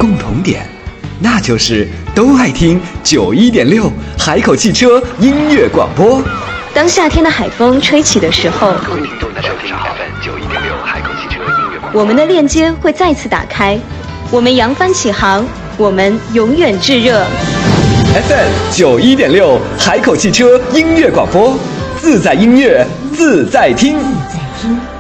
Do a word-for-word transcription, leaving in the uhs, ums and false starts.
共同点，那就是都爱听九一点六海口汽车音乐广播。 当夏天的海风吹起的时候，我们的链接会再次打开，我们扬帆起航，我们永远炙热。 F M 九一点六海口汽车音乐广播，自在音乐自在听。